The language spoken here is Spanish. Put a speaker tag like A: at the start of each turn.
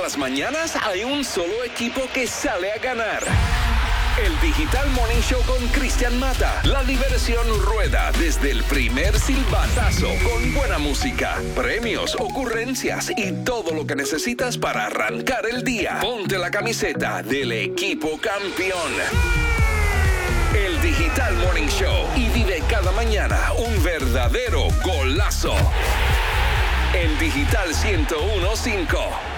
A: las mañanas hay un solo equipo que sale a ganar. El Digital Morning Show con Cristian Mata. La diversión rueda desde el primer silbatazo con buena música, premios, ocurrencias y todo lo que necesitas para arrancar el día. Ponte la camiseta del equipo campeón. El Digital Morning Show y vive cada mañana un verdadero golazo. En Digital 101.5.